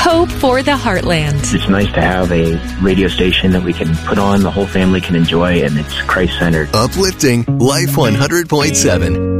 Hope for the Heartland. It's nice to have a radio station that we can put on, the whole family can enjoy, and it's Christ-centered. Uplifting Life 100.7.